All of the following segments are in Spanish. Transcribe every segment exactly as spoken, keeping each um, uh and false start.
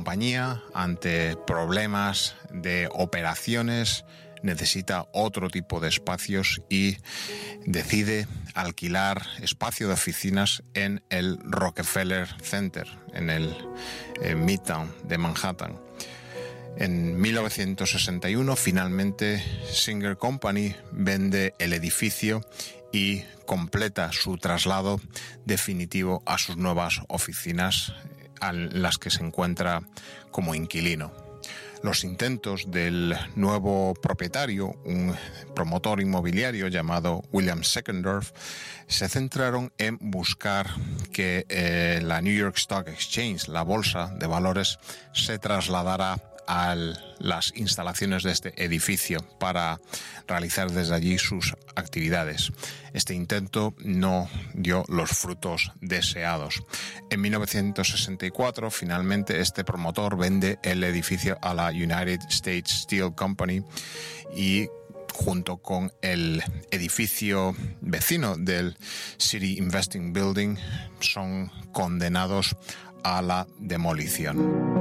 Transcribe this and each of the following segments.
compañía, ante problemas de operaciones, necesita otro tipo de espacios y decide alquilar espacio de oficinas en el Rockefeller Center, en el eh, Midtown de Manhattan. En mil novecientos sesenta y uno, finalmente, Singer Company vende el edificio y completa su traslado definitivo a sus nuevas oficinas, en las que se encuentra como inquilino. Los intentos del nuevo propietario, un promotor inmobiliario llamado William Seckendorf, se centraron en buscar que eh, la New York Stock Exchange, la bolsa de valores, se trasladara a las instalaciones de este edificio para realizar desde allí sus actividades. Este intento no dio los frutos deseados. En mil novecientos sesenta y cuatro, finalmente, este promotor vende el edificio a la United States Steel Company y, junto con el edificio vecino del City Investing Building, son condenados a la demolición.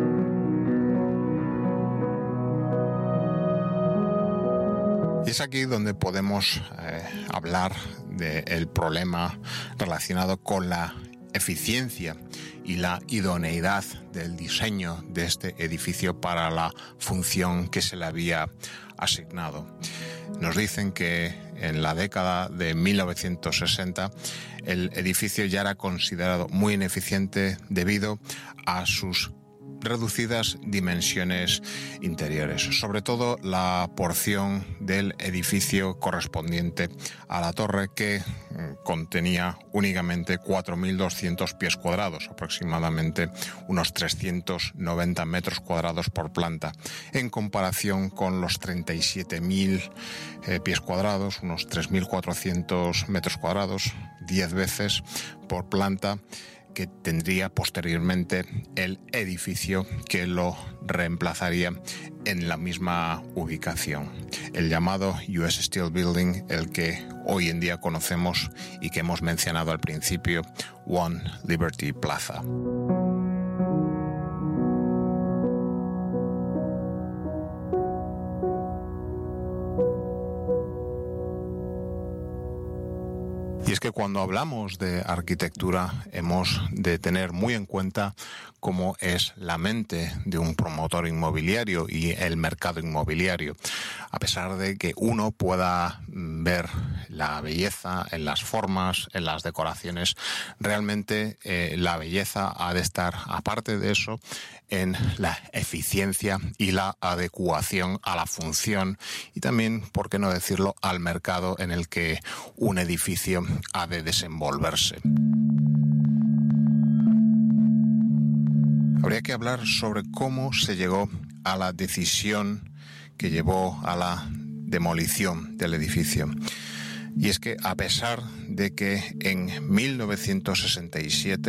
Y es aquí donde podemos eh, hablar del problema relacionado con la eficiencia y la idoneidad del diseño de este edificio para la función que se le había asignado. Nos dicen que en la década de mil novecientos sesenta el edificio ya era considerado muy ineficiente debido a sus reducidas dimensiones interiores, sobre todo la porción del edificio correspondiente a la torre, que contenía únicamente cuatro mil doscientos pies cuadrados, aproximadamente unos trescientos noventa metros cuadrados por planta, en comparación con los treinta y siete mil eh, pies cuadrados, unos tres mil cuatrocientos metros cuadrados, diez veces por planta, que tendría posteriormente el edificio que lo reemplazaría en la misma ubicación, el llamado U S Steel Building, el que hoy en día conocemos y que hemos mencionado al principio, One Liberty Plaza. Y es que cuando hablamos de arquitectura hemos de tener muy en cuenta cómo es la mente de un promotor inmobiliario y el mercado inmobiliario. A pesar de que uno pueda ver la belleza en las formas, en las decoraciones, realmente eh, la belleza ha de estar, aparte de eso, en la eficiencia y la adecuación a la función y también, por qué no decirlo, al mercado en el que un edificio ha de desenvolverse. Habría que hablar sobre cómo se llegó a la decisión que llevó a la demolición del edificio. Y es que, a pesar de que en mil novecientos sesenta y siete